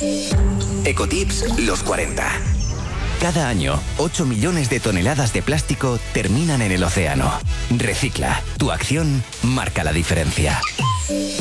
Ecotips los 40. Cada año, 8 millones de toneladas de plástico terminan en el océano. Recicla. Tu acción marca la diferencia.